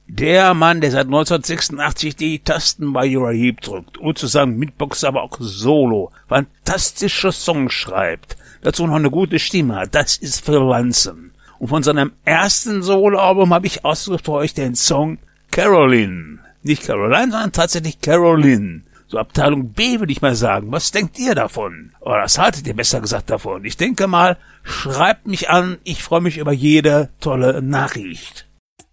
Der Mann, der seit 1986 die Tasten bei Uriah Heep drückt und zusammen mit Boxer aber auch solo fantastische Songs schreibt, dazu noch eine gute Stimme hat, das ist Phil Lanson. Und von seinem ersten Soloalbum habe ich ausgesucht für euch den Song Caroline. Nicht Caroline, sondern tatsächlich Caroline. So Abteilung B, würde ich mal sagen. Was denkt ihr davon? Oder was haltet ihr besser gesagt davon? Ich denke mal, schreibt mich an. Ich freue mich über jede tolle Nachricht.